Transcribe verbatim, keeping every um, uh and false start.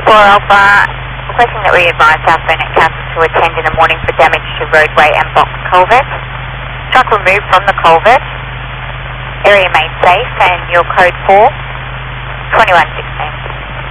four Alpha, requesting that we advise Southbound at Council to attend in the morning for damage to roadway and box culvert. Truck removed from the culvert. Area made safe and your code four, twenty-one six.